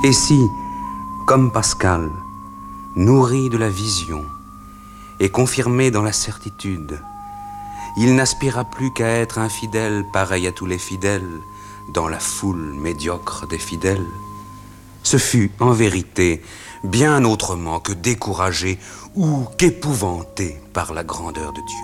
Et si, comme Pascal, nourri de la vision et confirmé dans la certitude, il n'aspira plus qu'à être un fidèle pareil à tous les fidèles dans la foule médiocre des fidèles, ce fut en vérité bien autrement que découragé ou qu'épouvanté par la grandeur de Dieu.